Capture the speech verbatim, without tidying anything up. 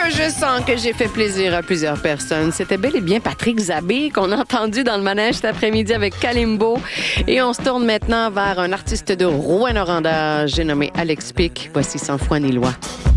je sens que j'ai fait plaisir à plusieurs personnes. C'était bel et bien Patrick Zabé qu'on a entendu dans le manège cet après-midi avec Kalimbo. Et on se tourne maintenant vers un artiste de Rouyn-Noranda, j'ai nommé Alex Pic. Voici Sans foi ni loi.